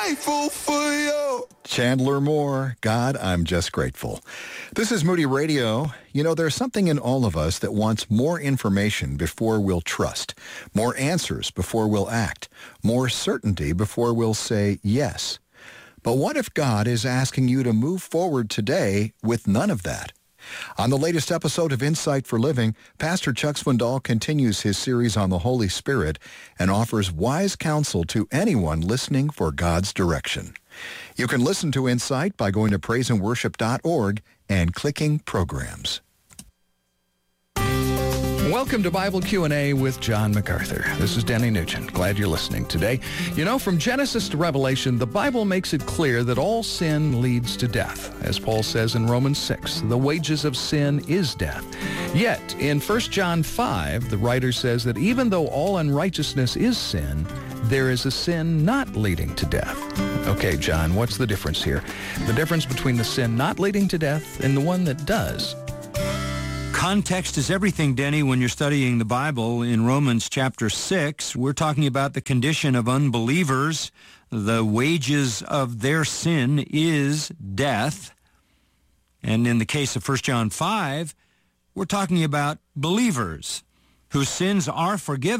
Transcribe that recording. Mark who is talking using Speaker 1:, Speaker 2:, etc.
Speaker 1: grateful for you.
Speaker 2: Chandler Moore, God, I'm just grateful. This is Moody Radio. You know, there's something in all of us that wants more information before we'll trust, more answers before we'll act, more certainty before we'll say yes. But what if God is asking you to move forward today with none of that? On the latest episode of Insight for Living, Pastor Chuck Swindoll continues his series on the Holy Spirit and offers wise counsel to anyone listening for God's direction. You can listen to Insight by going to praiseandworship.org and clicking Programs.
Speaker 3: Welcome to Bible Q&A with John MacArthur. This is Denny Nugent. Glad you're listening today. You know, from Genesis to Revelation, the Bible makes it clear that all sin leads to death. As Paul says in Romans 6, the wages of sin is death. Yet, in 1 John 5, the writer says that even though all unrighteousness is sin, there is a sin not leading to death. Okay, John, what's the difference here? The difference between the sin not leading to death and the one that does.
Speaker 4: Context is everything, Denny, when you're studying the Bible. In Romans chapter 6, we're talking about the condition of unbelievers. The wages of their sin is death. And in the case of 1 John 5, we're talking about believers whose sins are forgiven.